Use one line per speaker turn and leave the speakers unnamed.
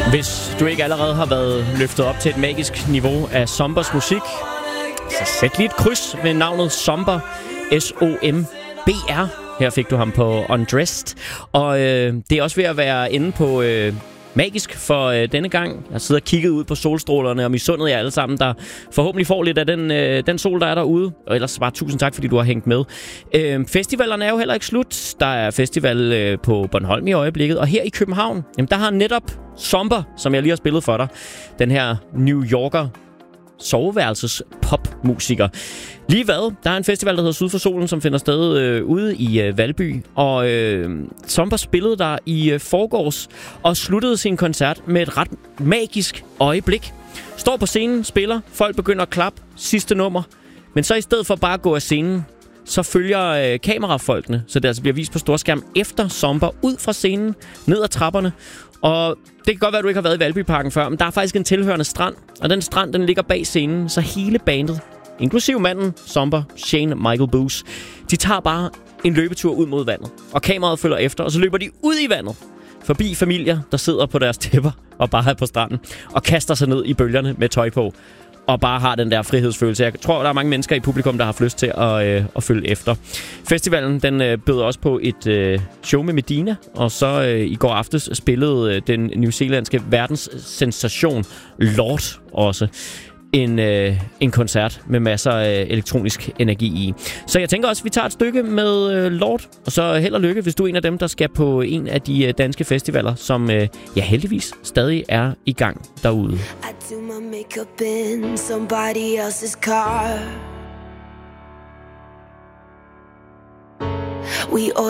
Hvis du ikke allerede har været løftet op til et magisk niveau af Sombers musik, så sæt lige et kryds ved navnet Somber, S-O-M-B-R. Her fik du ham på Undressed. Og det er også ved at være inde på magisk for denne gang. Jeg sidder og kigget ud på solstrålerne og misundet jer alle sammen, der forhåbentlig får lidt af den sol, der er derude. Og ellers bare tusind tak, fordi du har hængt med. Festivalerne er jo heller ikke slut. Der er festival på Bornholm i øjeblikket. Og her i København, jamen, der har netop Somber, som jeg lige har spillet for dig, den her New Yorker soveværelses popmusiker. Lige hvad? Der er en festival, der hedder Syd for Solen, som finder sted ude i Valby. Og Somber spillede der i forgårs og sluttede sin koncert med et ret magisk øjeblik. Står på scenen, spiller, folk begynder at klappe, sidste nummer. Men så i stedet for bare at gå af scenen, så følger kamerafolkene, så det altså bliver vist på storskærm efter Somber ud fra scenen, ned ad trapperne. Og det kan godt være, at du ikke har været i Valbyparken før, men der er faktisk en tilhørende strand. Og den strand, den ligger bag scenen, så hele bandet, inklusive manden, Somber, Shane Michael Booth, de tager bare en løbetur ud mod vandet. Og kameraet følger efter, og så løber de ud i vandet. Forbi familier, der sidder på deres tæpper og bare er på stranden. Og kaster sig ned i bølgerne med tøj på. Og bare har den der frihedsfølelse. Jeg tror, der er mange mennesker i publikum, der har lyst til at følge efter. Festivalen, den bød også på et show med Medina. Og så i går aftes spillede den newzealandske verdenssensation Lord også en koncert med masser af elektronisk energi i. Så jeg tænker også, at vi tager et stykke med Lord. Og så held og lykke, hvis du er en af dem, der skal på en af de danske festivaler, som heldigvis stadig er i gang derude.
I do my makeup in somebody else's car. We